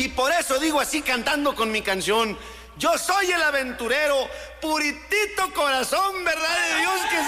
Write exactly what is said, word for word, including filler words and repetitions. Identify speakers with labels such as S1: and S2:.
S1: Y por eso digo así cantando con mi canción: yo soy el aventurero, puritito corazón, verdad de Dios que